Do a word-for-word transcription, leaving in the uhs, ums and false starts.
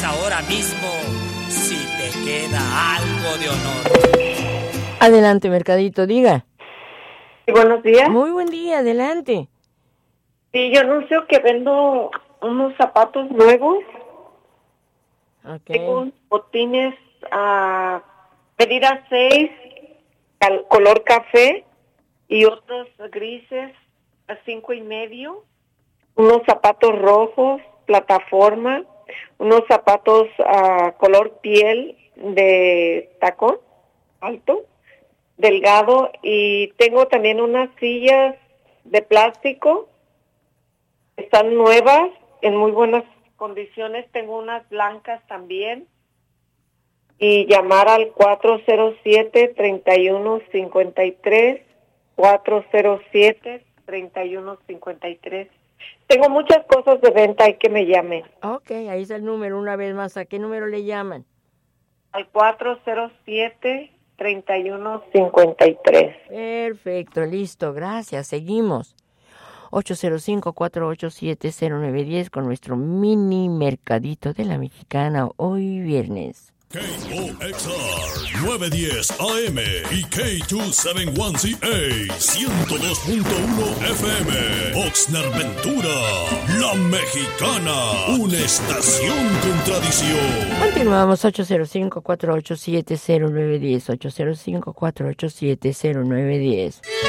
ahora mismo si te queda algo de honor. Adelante, Mercadito, diga. Sí, buenos días. Muy buen día, adelante. Sí, yo anuncio que vendo unos zapatos nuevos. Okay. Tengo unos botines a medida seis, color café, y otros grises a cinco y medio. Unos zapatos rojos, plataforma, unos zapatos a color piel de tacón alto, delgado, y tengo también unas sillas de plástico. Están nuevas, en muy buenas condiciones. Tengo unas blancas también. Y llamar al cuatro cero siete, tres uno cinco tres, cuatro cero siete, tres uno cinco tres. Tengo muchas cosas de venta, hay que me llamen. Ok, ahí está el número una vez más. ¿A qué número le llaman? Al cuatro cero siete, tres uno cinco tres. Perfecto, listo, gracias. Seguimos. ocho cero cinco, cuatro ocho siete, cero nueve uno cero con nuestro mini mercadito de la Mexicana hoy viernes. K O X R nueve diez A M y K doscientos setenta y uno C A ciento dos punto uno F M. Oxnard Ventura, la Mexicana, una estación con tradición. Continuamos. Ocho cero cinco, cuatro ocho siete, cero nueve uno cero, ocho cero cinco, cuatro ocho siete, cero nueve uno cero.